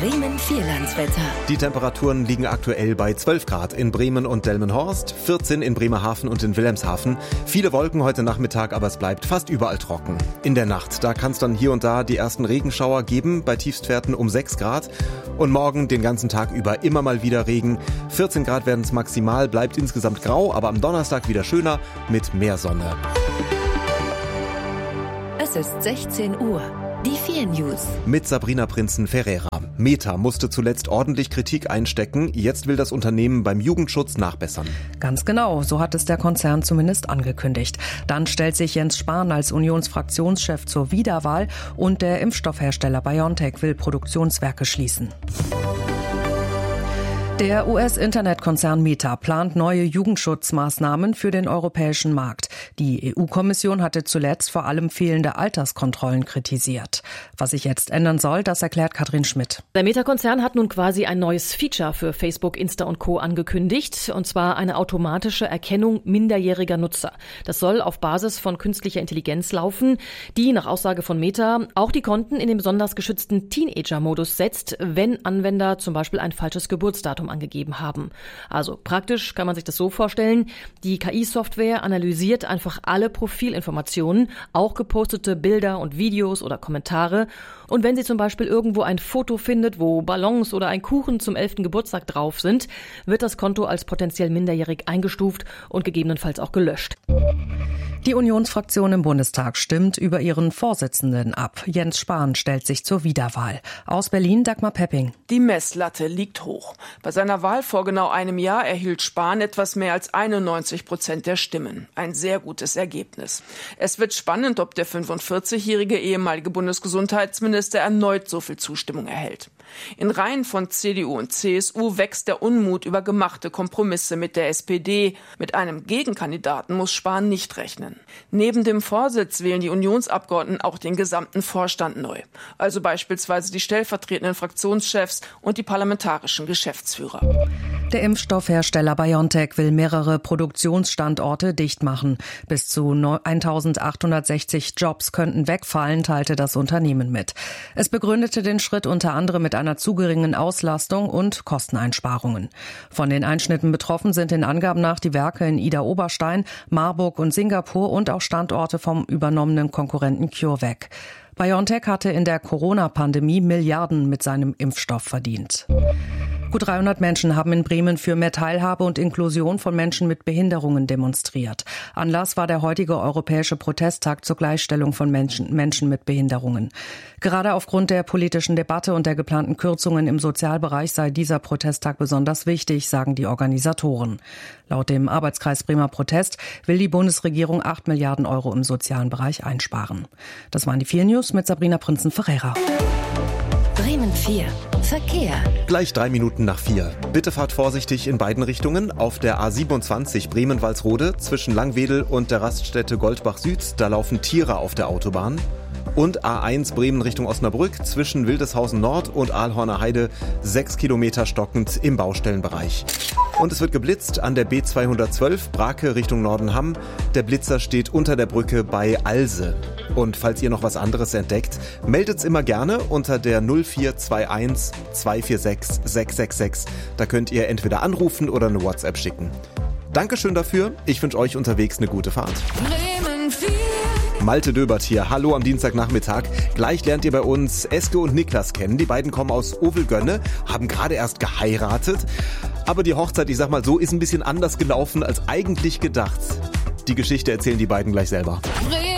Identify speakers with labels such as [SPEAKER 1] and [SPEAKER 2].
[SPEAKER 1] Bremen Vierlandswetter.
[SPEAKER 2] Die Temperaturen liegen aktuell bei 12 Grad in Bremen und Delmenhorst, 14 in Bremerhaven und in Wilhelmshaven. Viele Wolken heute Nachmittag, aber es bleibt fast überall trocken. In der Nacht, da kann es dann hier und da die ersten Regenschauer geben, bei Tiefstwerten um 6 Grad. Und morgen den ganzen Tag über immer mal wieder Regen. 14 Grad werden es maximal, bleibt insgesamt grau, aber am Donnerstag wieder schöner mit mehr Sonne.
[SPEAKER 1] Es ist 16 Uhr. Die 4 News.
[SPEAKER 2] Mit Sabrina Prinzen-Ferreira. Meta musste zuletzt ordentlich Kritik einstecken. Jetzt will das Unternehmen beim Jugendschutz nachbessern.
[SPEAKER 3] Ganz genau, so hat es der Konzern zumindest angekündigt. Dann stellt sich Jens Spahn als Unionsfraktionschef zur Wiederwahl und der Impfstoffhersteller BioNTech will Produktionswerke schließen. Der US-Internetkonzern Meta plant neue Jugendschutzmaßnahmen für den europäischen Markt. Die EU-Kommission hatte zuletzt vor allem fehlende Alterskontrollen kritisiert. Was sich jetzt ändern soll, das erklärt Katrin Schmidt.
[SPEAKER 4] Der Meta-Konzern hat nun quasi ein neues Feature für Facebook, Insta und Co. angekündigt, und zwar eine automatische Erkennung minderjähriger Nutzer. Das soll auf Basis von künstlicher Intelligenz laufen, die nach Aussage von Meta auch die Konten in den besonders geschützten Teenager-Modus setzt, wenn Anwender zum Beispiel ein falsches Geburtsdatum angegeben haben. Also praktisch kann man sich das so vorstellen, die KI-Software analysiert einfach alle Profilinformationen, auch gepostete Bilder und Videos oder Kommentare, und wenn sie zum Beispiel irgendwo ein Foto findet, wo Ballons oder ein Kuchen zum 11. Geburtstag drauf sind, wird das Konto als potenziell minderjährig eingestuft und gegebenenfalls auch gelöscht.
[SPEAKER 3] Die Unionsfraktion im Bundestag stimmt über ihren Vorsitzenden ab. Jens Spahn stellt sich zur Wiederwahl. Aus Berlin Dagmar Pepping.
[SPEAKER 5] Die Messlatte liegt hoch. Bei seiner Wahl vor genau einem Jahr erhielt Spahn etwas mehr als 91% der Stimmen. Ein sehr gutes Ergebnis. Es wird spannend, ob der 45-jährige ehemalige Bundesgesundheitsminister erneut so viel Zustimmung erhält. In Reihen von CDU und CSU wächst der Unmut über gemachte Kompromisse mit der SPD. Mit einem Gegenkandidaten muss Spahn nicht rechnen. Neben dem Vorsitz wählen die Unionsabgeordneten auch den gesamten Vorstand neu. Also beispielsweise die stellvertretenden Fraktionschefs und die parlamentarischen Geschäftsführer.
[SPEAKER 3] Der Impfstoffhersteller BioNTech will mehrere Produktionsstandorte dicht machen. Bis zu 1860 Jobs könnten wegfallen, teilte das Unternehmen mit. Es begründete den Schritt unter anderem mit einer zu geringen Auslastung und Kosteneinsparungen. Von den Einschnitten betroffen sind den Angaben nach die Werke in Idar-Oberstein, Marburg und Singapur und auch Standorte vom übernommenen Konkurrenten CureVac. BioNTech hatte in der Corona-Pandemie Milliarden mit seinem Impfstoff verdient. Gut 300 Menschen haben in Bremen für mehr Teilhabe und Inklusion von Menschen mit Behinderungen demonstriert. Anlass war der heutige europäische Protesttag zur Gleichstellung von Menschen mit Behinderungen. Gerade aufgrund der politischen Debatte und der geplanten Kürzungen im Sozialbereich sei dieser Protesttag besonders wichtig, sagen die Organisatoren. Laut dem Arbeitskreis Bremer Protest will die Bundesregierung 8 Milliarden Euro im sozialen Bereich einsparen. Das waren die 4 News mit Sabrina Prinzen-Ferreira.
[SPEAKER 1] Bremen 4. Verkehr.
[SPEAKER 2] Gleich 3 Minuten nach 4. Bitte fahrt vorsichtig in beiden Richtungen. Auf der A27 Bremen-Walsrode zwischen Langwedel und der Raststätte Goldbach Süd, da laufen Tiere auf der Autobahn. Und A1 Bremen Richtung Osnabrück zwischen Wildeshausen Nord und Aalhorner Heide 6 Kilometer stockend im Baustellenbereich. Und es wird geblitzt an der B212 Brake Richtung Nordenham. Der Blitzer steht unter der Brücke bei Alse. Und falls ihr noch was anderes entdeckt, meldet's immer gerne unter der 0421 246 666. Da könnt ihr entweder anrufen oder eine WhatsApp schicken. Dankeschön dafür. Ich wünsche euch unterwegs eine gute Fahrt.
[SPEAKER 1] Bremen 4.
[SPEAKER 2] Malte Döbert hier. Hallo am Dienstagnachmittag. Gleich lernt ihr bei uns Eske und Niklas kennen. Die beiden kommen aus Ovelgönne, haben gerade erst geheiratet. Aber die Hochzeit, ich sag mal so, ist ein bisschen anders gelaufen als eigentlich gedacht. Die Geschichte erzählen die beiden gleich selber.